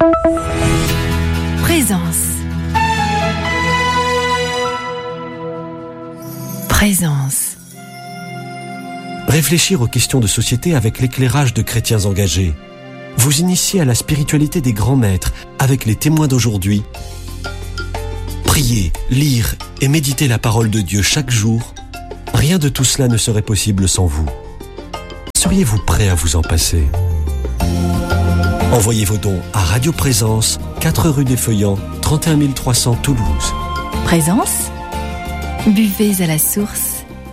Présence. Présence. Réfléchir aux questions de société avec l'éclairage de chrétiens engagés. Vous initier à la spiritualité des grands maîtres avec les témoins d'aujourd'hui. Prier, lire et méditer la parole de Dieu chaque jour. Rien de tout cela ne serait possible sans vous. Seriez-vous prêt à vous en passer ? Envoyez vos dons à Radio Présence, 4 rue des Feuillants, 31 300 Toulouse. Présence. Buvez à la source.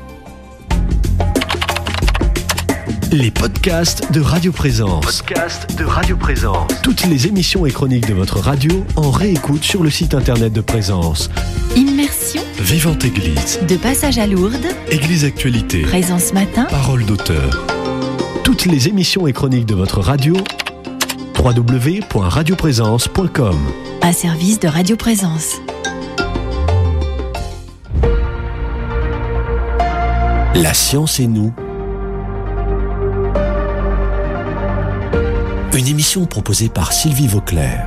Les podcasts de Radio Présence. Toutes les émissions et chroniques de votre radio en réécoute sur le site internet de Présence. Immersion. Vivante Église. De passage à Lourdes. Église Actualité. Présence matin. Parole d'auteur. Toutes les émissions et chroniques de votre radio. www.radioprésence.com. Un service de Radio Présence. La science et nous. Une émission proposée par Sylvie Vauclair.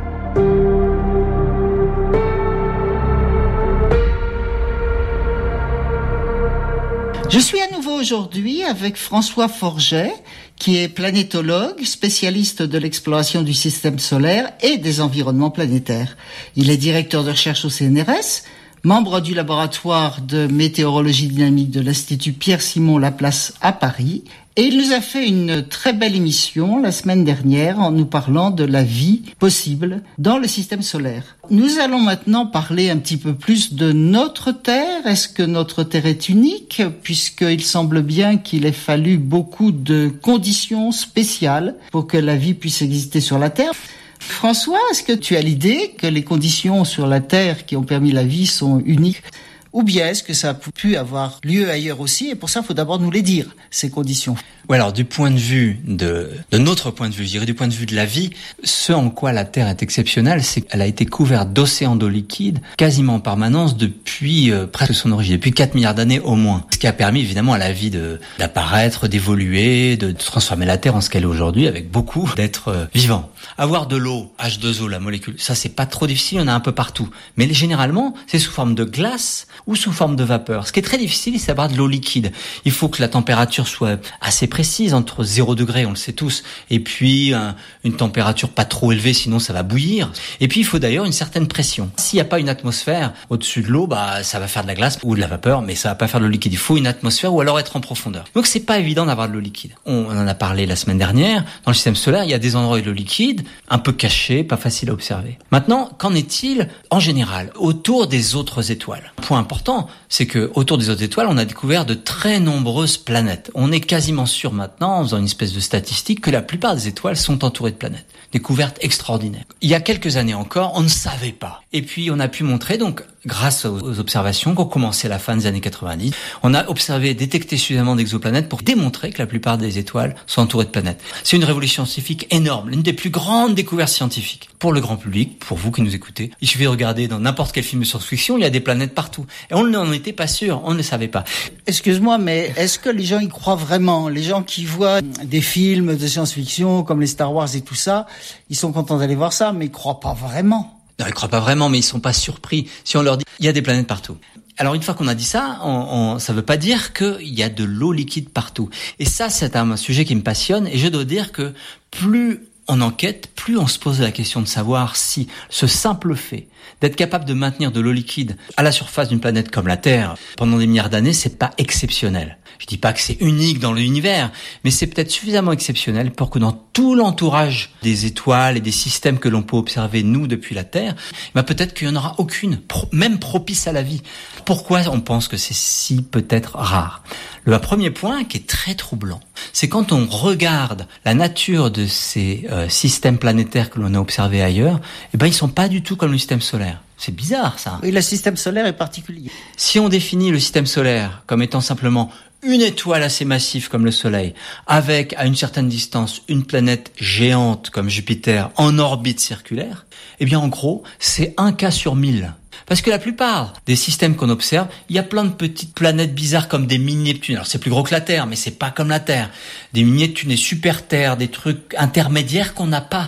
Je suis à nouveau aujourd'hui avec François Forget, qui est planétologue, spécialiste de l'exploration du système solaire et des environnements planétaires. Il est directeur de recherche au CNRS, membre du laboratoire de météorologie dynamique de l'Institut Pierre-Simon Laplace à Paris, et il nous a fait une très belle émission la semaine dernière en nous parlant de la vie possible dans le système solaire. Nous allons maintenant parler un petit peu plus de notre Terre. Est-ce que notre Terre est unique, puisqu'il semble bien qu'il ait fallu beaucoup de conditions spéciales pour que la vie puisse exister sur la Terre? François, est-ce que tu as l'idée que les conditions sur la Terre qui ont permis la vie sont uniques ? Ou bien est-ce que ça a pu avoir lieu ailleurs aussi ? Et pour ça, il faut d'abord nous les dire, ces conditions. Oui, alors du point de vue de notre point de vue, je dirais du point de vue de la vie, ce en quoi la Terre est exceptionnelle, c'est qu'elle a été couverte d'océans d'eau liquide quasiment en permanence depuis presque son origine, depuis 4 milliards d'années au moins. Ce qui a permis évidemment à la vie d'apparaître, d'évoluer, de transformer la Terre en ce qu'elle est aujourd'hui, avec beaucoup d'êtres vivants. Avoir de l'eau, H2O, la molécule, ça c'est pas trop difficile, il y en a un peu partout. Mais généralement, c'est sous forme de glace ou sous forme de vapeur. Ce qui est très difficile, c'est d'avoir de l'eau liquide. Il faut que la température soit assez précise, entre 0 degré, on le sait tous, et puis une température pas trop élevée, sinon ça va bouillir. Et puis il faut d'ailleurs une certaine pression. S'il n'y a pas une atmosphère au-dessus de l'eau, ça va faire de la glace ou de la vapeur, mais ça va pas faire de l'eau liquide. Il faut une atmosphère ou alors être en profondeur. Donc c'est pas évident d'avoir de l'eau liquide. On en a parlé la semaine dernière. Dans le système solaire, il y a des endroits de l'eau liquide, un peu cachés, pas facile à observer. Maintenant, qu'en est-il en général autour des autres étoiles ? Point important, c'est que autour des autres étoiles, on a découvert de très nombreuses planètes. On est quasiment sûr maintenant, en faisant une espèce de statistique, que la plupart des étoiles sont entourées de planètes. Découverte extraordinaire. Il y a quelques années encore, on ne savait pas. Et puis on a pu montrer, donc, grâce aux observations qui ont commencé à la fin des années 90, on a observé, détecté suffisamment d'exoplanètes pour démontrer que la plupart des étoiles sont entourées de planètes. C'est une révolution scientifique énorme, l'une des plus grandes découvertes scientifiques. Pour le grand public, pour vous qui nous écoutez, il suffit de regarder dans n'importe quel film de science-fiction, il y a des planètes partout. Et on n'en était pas sûr, on ne le savait pas. Excuse-moi, mais est-ce que les gens y croient vraiment ? Les gens qui voient des films de science-fiction comme les Star Wars et tout ça, ils sont contents d'aller voir ça, mais ils croient pas vraiment. Non, ils croient pas vraiment, mais ils sont pas surpris si on leur dit il y a des planètes partout. Alors une fois qu'on a dit ça, ça veut pas dire qu'il y a de l'eau liquide partout. Et ça, c'est un sujet qui me passionne, et je dois dire que plus on enquête, plus on se pose la question de savoir si ce simple fait d'être capable de maintenir de l'eau liquide à la surface d'une planète comme la Terre pendant des milliards d'années, c'est pas exceptionnel. Je dis pas que c'est unique dans l'univers, mais c'est peut-être suffisamment exceptionnel pour que dans tout l'entourage des étoiles et des systèmes que l'on peut observer, nous, depuis la Terre, peut-être qu'il n'y en aura aucune, même propice à la vie. Pourquoi on pense que c'est si peut-être rare ? Le premier point qui est très troublant, c'est quand on regarde la nature de ces systèmes planétaires que l'on a observés ailleurs, ils sont pas du tout comme le système solaire. C'est bizarre, ça. Oui, le système solaire est particulier. Si on définit le système solaire comme étant simplement une étoile assez massive comme le Soleil, avec à une certaine distance une planète géante comme Jupiter en orbite circulaire, en gros, c'est 1 cas sur 1000. Parce que la plupart des systèmes qu'on observe, il y a plein de petites planètes bizarres comme des mini-Neptunes. Alors c'est plus gros que la Terre, mais c'est pas comme la Terre. Des mini-Neptunes, des super-Terres, des trucs intermédiaires qu'on n'a pas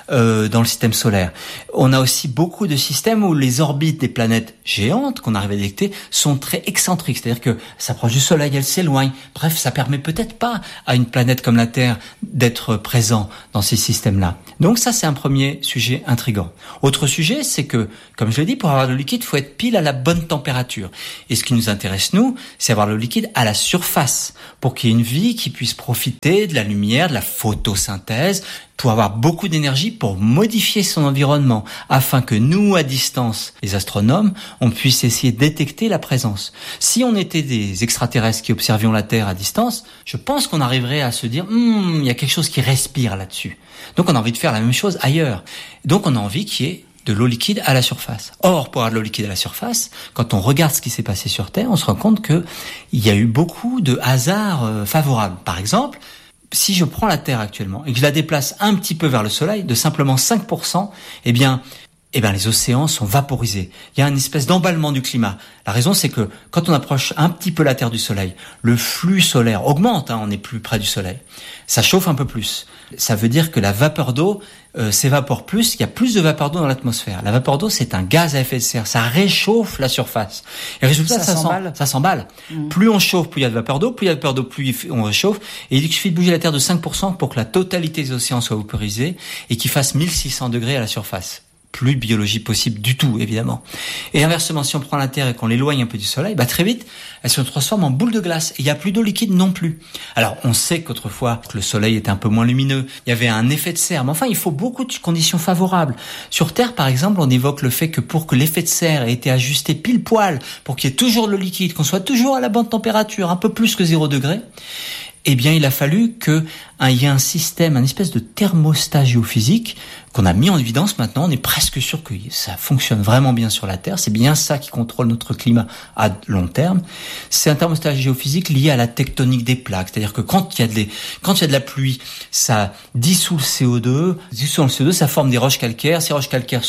dans le système solaire. On a aussi beaucoup de systèmes où les orbites des planètes géantes qu'on arrive à détecter sont très excentriques, c'est-à-dire que s'approche du Soleil, elles s'éloignent. Bref, ça permet peut-être pas à une planète comme la Terre d'être présent dans ces systèmes-là. Donc ça, c'est un premier sujet intriguant. Autre sujet, c'est que, comme je l'ai dit, pour avoir le liquide, il faut être pile à la bonne température. Et ce qui nous intéresse, nous, c'est avoir le liquide à la surface, pour qu'il y ait une vie qui puisse profiter de la lumière, de la photosynthèse, pour avoir beaucoup d'énergie pour modifier son environnement, afin que nous, à distance, les astronomes, on puisse essayer de détecter la présence. Si on était des extraterrestres qui observions la Terre à distance, je pense qu'on arriverait à se dire, il y a quelque chose qui respire là-dessus. Donc on a envie de faire la même chose ailleurs. Donc on a envie qu'il y ait de l'eau liquide à la surface. Or, pour avoir de l'eau liquide à la surface, quand on regarde ce qui s'est passé sur Terre, on se rend compte que il y a eu beaucoup de hasards favorables. Par exemple, si je prends la Terre actuellement et que je la déplace un petit peu vers le Soleil, de simplement 5%, eh bien, les océans sont vaporisés. Il y a une espèce d'emballement du climat. La raison, c'est que quand on approche un petit peu la Terre du Soleil, le flux solaire augmente, on est plus près du Soleil. Ça chauffe un peu plus. Ça veut dire que la vapeur d'eau s'évapore plus, il y a plus de vapeur d'eau dans l'atmosphère. La vapeur d'eau, c'est un gaz à effet de serre. Ça réchauffe la surface. Et résultat, ça s'emballe. Plus on chauffe, plus il y a de vapeur d'eau. Plus il y a de vapeur d'eau, plus on réchauffe. Et il suffit de bouger la Terre de 5% pour que la totalité des océans soit vaporisée et qu'il fasse 1600 degrés à la surface. Plus de biologie possible du tout, évidemment. Et inversement, si on prend la Terre et qu'on l'éloigne un peu du Soleil, très vite, elle se transforme en boule de glace. Et il n'y a plus d'eau liquide non plus. Alors, on sait qu'autrefois, que le Soleil était un peu moins lumineux. Il y avait un effet de serre. Mais enfin, il faut beaucoup de conditions favorables. Sur Terre, par exemple, on évoque le fait que pour que l'effet de serre ait été ajusté pile poil, pour qu'il y ait toujours de l'eau liquide, qu'on soit toujours à la bonne température, un peu plus que 0 degré, eh bien, il a fallu qu'il y ait un système, un espèce de thermostat géophysique qu'on a mis en évidence maintenant. On est presque sûr que ça fonctionne vraiment bien sur la Terre. C'est bien ça qui contrôle notre climat à long terme. C'est un thermostat géophysique lié à la tectonique des plaques. C'est-à-dire que quand il y a de la pluie, ça dissout le CO2. Dissous le CO2, ça forme des roches calcaires. Ces roches calcaires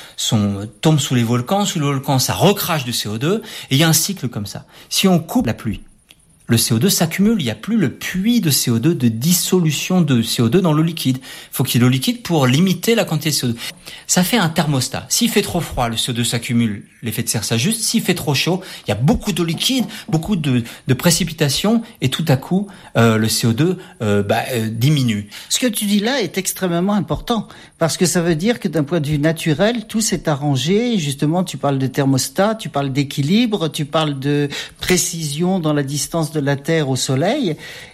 tombent sous les volcans. Sous les volcans, ça recrache du CO2. Et il y a un cycle comme ça. Si on coupe la pluie, le CO2 s'accumule, il n'y a plus le puits de CO2, de dissolution de CO2 dans l'eau liquide. Il faut qu'il y ait de l'eau liquide pour limiter la quantité de CO2. Ça fait un thermostat. S'il fait trop froid, le CO2 s'accumule, l'effet de serre s'ajuste. S'il fait trop chaud, il y a beaucoup d'eau liquide, beaucoup de précipitations, et tout à coup, le CO2 diminue. Ce que tu dis là est extrêmement important, parce que ça veut dire que d'un point de vue naturel, tout s'est arrangé. Justement, tu parles de thermostat, tu parles d'équilibre, tu parles de précision dans la distance de la Terre au Soleil,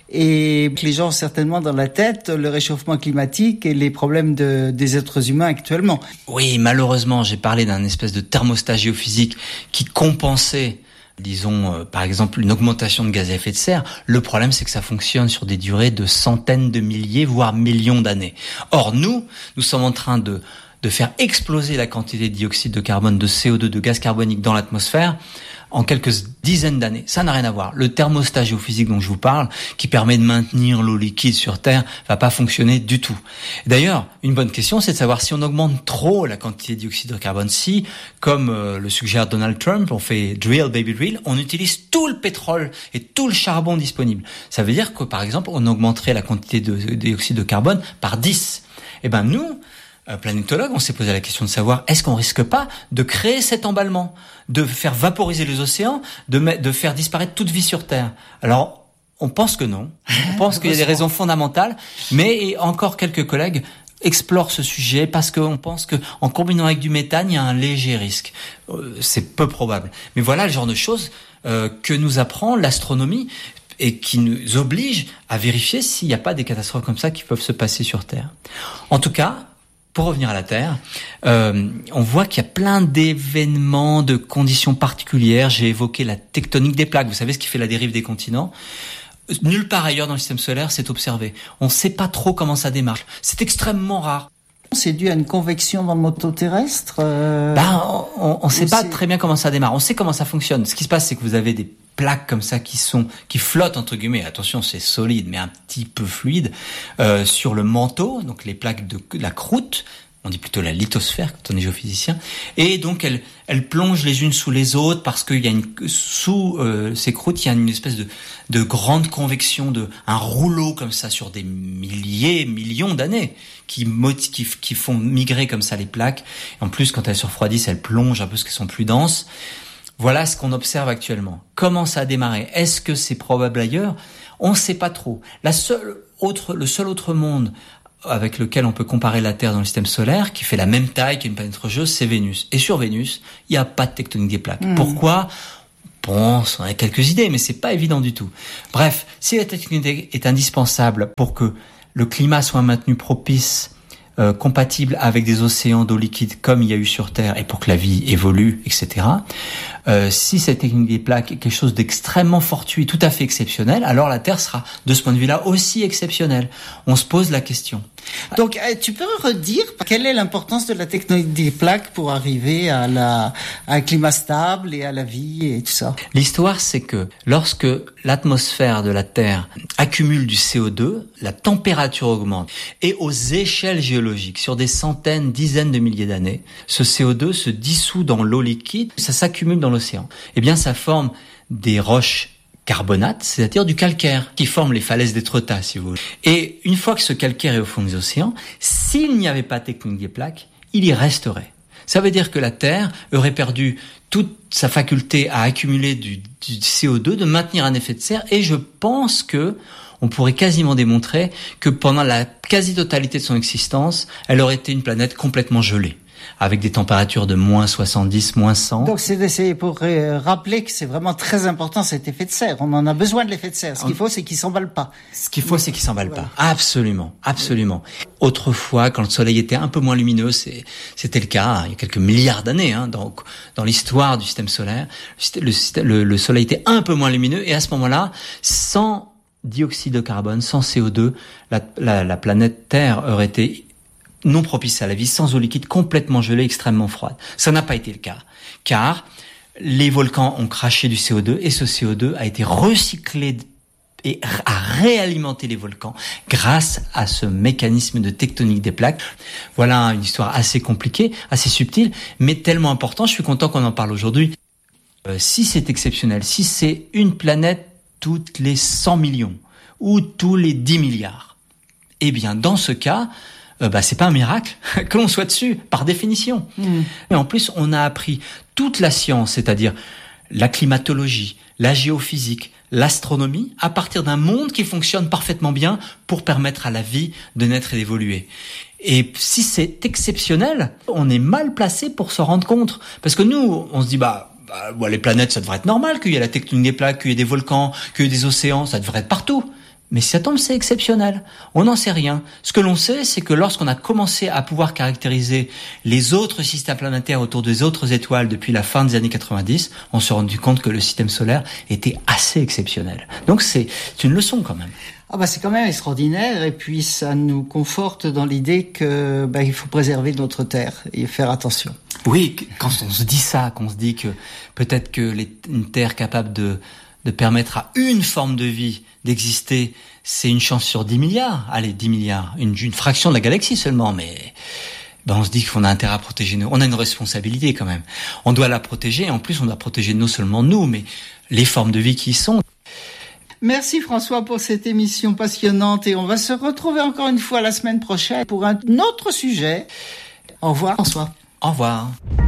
et les gens ont certainement dans la tête le réchauffement climatique et les problèmes des êtres humains actuellement. Oui, malheureusement, j'ai parlé d'un espèce de thermostat géophysique qui compensait, disons, par exemple, une augmentation de gaz à effet de serre. Le problème, c'est que ça fonctionne sur des durées de centaines de milliers, voire millions d'années. Or, nous sommes en train de faire exploser la quantité de dioxyde de carbone, de CO2, de gaz carbonique dans l'atmosphère en quelques dizaines d'années. Ça n'a rien à voir. Le thermostat géophysique dont je vous parle, qui permet de maintenir l'eau liquide sur Terre, va pas fonctionner du tout. D'ailleurs, une bonne question, c'est de savoir si on augmente trop la quantité de dioxyde de carbone, si, comme le suggère Donald Trump, on fait drill baby drill, on utilise tout le pétrole et tout le charbon disponible. Ça veut dire que, par exemple, on augmenterait la quantité de dioxyde de carbone par 10. Eh ben, nous, planétologues, on s'est posé la question de savoir, est-ce qu'on risque pas de créer cet emballement, de faire vaporiser les océans, de faire disparaître toute vie sur Terre? Alors, on pense que non. On pense qu'il y a des raisons fondamentales, mais encore quelques collègues explorent ce sujet parce qu'on pense que en combinant avec du méthane, il y a un léger risque. C'est peu probable. Mais voilà le genre de choses que nous apprend l'astronomie et qui nous oblige à vérifier s'il n'y a pas des catastrophes comme ça qui peuvent se passer sur Terre. En tout cas, pour revenir à la Terre, on voit qu'il y a plein d'événements, de conditions particulières. J'ai évoqué la tectonique des plaques. Vous savez ce qui fait la dérive des continents? Nulle part ailleurs dans le système solaire, c'est observé. On ne sait pas trop comment ça démarre. C'est extrêmement rare. C'est dû à une convection dans le manteau terrestre on ne sait pas très bien comment ça démarre. On sait comment ça fonctionne. Ce qui se passe, c'est que vous avez des plaques comme ça qui flottent entre guillemets. Attention, c'est solide, mais un petit peu fluide sur le manteau. Donc les plaques de la croûte. on dit plutôt la lithosphère quand on est géophysicien, et donc elles plongent les unes sous les autres parce qu'il y a sous ces croûtes, il y a une espèce de grande convection, un rouleau comme ça sur des millions d'années qui font migrer comme ça les plaques. Et en plus, quand elles se refroidissent, elles plongent un peu parce qu'elles sont plus denses. Voilà ce qu'on observe actuellement. Comment ça a démarré? Est-ce que c'est probable ailleurs? On ne sait pas trop. Le seul autre monde avec lequel on peut comparer la Terre dans le système solaire, qui fait la même taille qu'une planète rocheuse, c'est Vénus. Et sur Vénus, il n'y a pas de tectonique des plaques. Pourquoi? On a quelques idées, mais c'est pas évident du tout. Bref, si la tectonique est indispensable pour que le climat soit maintenu propice, compatible avec des océans d'eau liquide comme il y a eu sur Terre et pour que la vie évolue, etc. Si cette technique des plaques est quelque chose d'extrêmement fortuit, tout à fait exceptionnel, alors la Terre sera, de ce point de vue-là, aussi exceptionnelle. On se pose la question. Donc, tu peux redire quelle est l'importance de la tectonique des plaques pour arriver à un climat stable et à la vie et tout ça? L'histoire, c'est que lorsque l'atmosphère de la Terre accumule du CO2, la température augmente. Et aux échelles géologiques, sur des centaines, dizaines de milliers d'années, ce CO2 se dissout dans l'eau liquide, ça s'accumule dans l'océan. Eh bien, ça forme des roches carbonates, c'est-à-dire du calcaire, qui forment les falaises d'Étretat, si vous voulez. Et une fois que ce calcaire est au fond des océans, s'il n'y avait pas de tectonique des plaques, il y resterait. Ça veut dire que la Terre aurait perdu toute sa faculté à accumuler du CO2, de maintenir un effet de serre, et je pense que on pourrait quasiment démontrer que pendant la quasi-totalité de son existence, elle aurait été une planète complètement gelée, avec des températures de moins 70, moins 100. Donc c'est pour rappeler que c'est vraiment très important cet effet de serre. On en a besoin de l'effet de serre. Ce qu'il faut, c'est qu'il s'emballe pas. Ce qu'il faut, c'est qu'il s'emballe pas. Absolument, absolument. Autrefois, quand le Soleil était un peu moins lumineux, c'était le cas il y a quelques milliards d'années. Donc, dans l'histoire du système solaire, le Soleil était un peu moins lumineux, et à ce moment-là, sans dioxyde de carbone, sans CO2, la planète Terre aurait été non propice à la vie, sans eau liquide, complètement gelée, extrêmement froide. Ça n'a pas été le cas, car les volcans ont craché du CO2 et ce CO2 a été recyclé et a réalimenté les volcans grâce à ce mécanisme de tectonique des plaques. Voilà une histoire assez compliquée, assez subtile, mais tellement importante. Je suis content qu'on en parle aujourd'hui. Si c'est exceptionnel, si c'est une planète toutes les 100 millions ou tous les 10 milliards, eh bien, dans ce cas, c'est pas un miracle que l'on soit dessus, par définition. Et en plus, on a appris toute la science, c'est-à-dire la climatologie, la géophysique, l'astronomie, à partir d'un monde qui fonctionne parfaitement bien pour permettre à la vie de naître et d'évoluer. Et si c'est exceptionnel, on est mal placé pour s'en rendre compte. Parce que nous, on se dit, les planètes, ça devrait être normal qu'il y ait la tectonique des plaques, qu'il y ait des volcans, qu'il y ait des océans, ça devrait être partout. Mais si ça tombe, c'est exceptionnel. On n'en sait rien. Ce que l'on sait, c'est que lorsqu'on a commencé à pouvoir caractériser les autres systèmes planétaires autour des autres étoiles depuis la fin des années 90, on s'est rendu compte que le système solaire était assez exceptionnel. Donc c'est une leçon quand même. C'est quand même extraordinaire, et puis ça nous conforte dans l'idée que il faut préserver notre Terre et faire attention. Oui, quand on se dit ça, qu'on se dit que peut-être que une Terre capable de permettre à une forme de vie d'exister, c'est une chance sur 10 milliards. Allez, 10 milliards, une fraction de la galaxie seulement, mais on se dit qu'on a intérêt à protéger nous. On a une responsabilité quand même. On doit la protéger, et en plus on doit protéger non seulement nous, mais les formes de vie qui y sont. Merci François pour cette émission passionnante, et on va se retrouver encore une fois la semaine prochaine pour un autre sujet. Au revoir François. Au revoir.